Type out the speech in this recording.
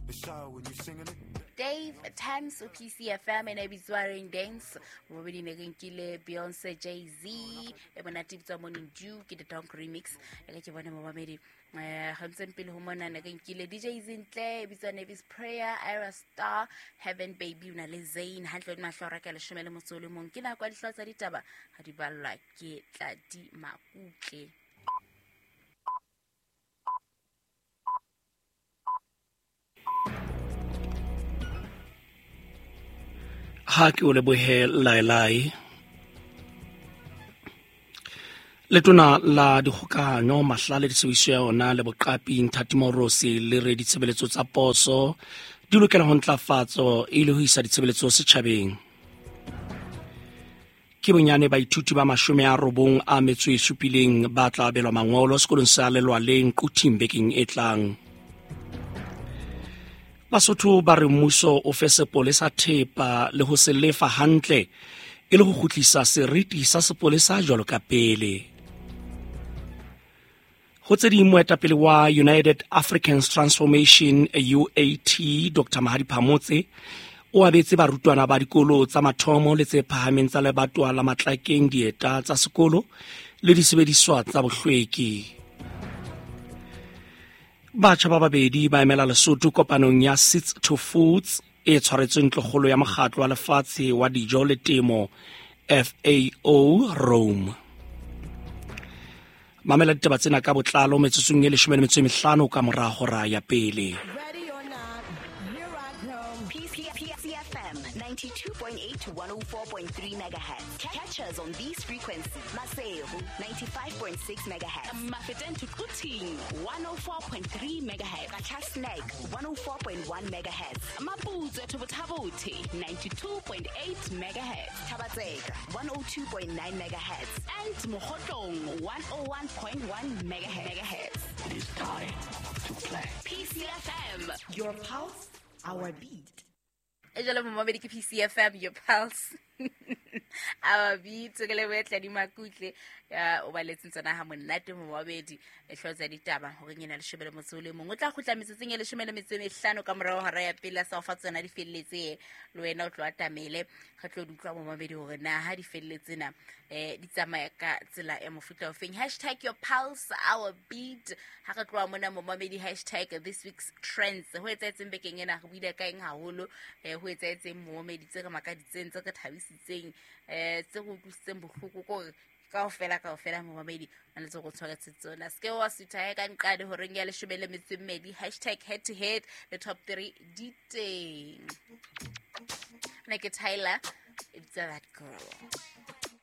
Dave Times o PCFM and Ebizwaring Dance. We're reading again Kile Beyonce Jay-Z. Ebonati Pizza Morning Dew, Kid the Tonk Remix. I get you one of my made Hansen Pil Human and again Kile DJ Zintle, Bizan Nevis Prayer, Ira Star, Heaven Baby, Nale Zane, Handled Mashora Kalashmele Musulu Monkina, Qualifas Aditaba, Hadibala, Get Ladi Makuke. Ha ke o lebohe laelai letona la dikgokahanyo mahlale di tsebiso ya ona le boqapi Ntatimorosi le re ditshebeletso tsa poso di lokela ho ntlafatso e le ho isa ditshebeletso setjhabeng ke bonyane baithuti ba 97 ba tla abelwa mangolo sekolong sa Lelwaleng Qutimbekeng e tlang Basotho ba re mmuso o fe sepolesa thepa le ho se lefa hantle e le ho kgutlisa seriti sa sepolesa jwalo ka pele. Ho tse ding moetapele wa United Africans Transformation UAT Dr. Mahadi Phamotse o abetse barutwana ba dikolo tsa mathomo le tse phahameng tsa lebatowa la matlakeng dieta tsa sekolo le disebediswa tsa bohlweki. Batjha ba babedi ba emela Lesotho kopanong ya Seeds to Foods e tshwaretsweng tlogolo ya mokgatlo wa lefatshe wa dijo le temo FAO Rome. Mamela ditaba tsena ka botlalo metsotsong e 15 ka mora hora ya pele. Ready or not, here I come. PCFM 92.8 to 104.3 megahertz. Catch us on these frequencies. Maseru 95.6 megahertz. Mafeten to Kuting 104.3 megahertz. Kachasnek 104.1 megahertz. Maputo to Botabote 92.8 megahertz. Tabatsega 102.9 megahertz. And Mohotong 101.1 megahertz. It is time to play. PCFM, Your pulse, our beat. Ejala momamedi ke PCFM your pulse. Our beat so ke le wetla di makutle o ba letseng tsona ha monate momabedi e hlotsa ditaba hore nyena le shebele motsole mongwe tla khutla metsetseng le shemele metseng ka morao hara ya pele sa fa tsona di felletse le wena o tlo atamele ga tlo di utlwa momabedi hore na ha di felletse na di tsamaya ka tsela e mofuta o feng #your pulse our beat ha ga tloa mona momabedi #this week's trends ho etsaetseng bekeng ena go buile ka eng haholo ho etsaetseng momamedi tse ka makaditseng tse ka thabisitseng tse go tlositseng bohloko gore kaofela momamedi a ntse go tshwaretse tsona ske wa sithae ka nqade ho reng ya le shebele metsemmedi #head to head the top 3 diteng like Tyler it's that girl